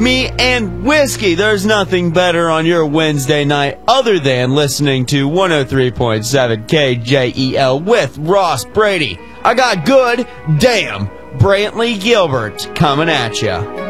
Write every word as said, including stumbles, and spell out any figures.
me and whiskey. There's nothing better on your Wednesday night other than listening to one oh three point seven K J E L with Ross Brady. I got good, damn, Brantley Gilbert coming at ya.